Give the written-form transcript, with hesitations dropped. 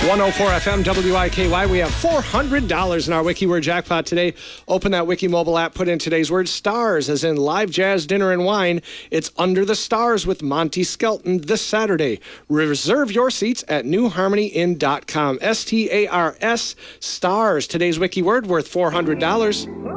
104 FM WIKY. We have $400 in our WikiWord jackpot today. Open that Wiki mobile app, put in today's word stars, as in live jazz, dinner, and wine. It's Under the Stars with Monty Skelton this Saturday. Reserve your seats at newharmonyinn.com. STARS, stars. Today's Wiki word worth $400.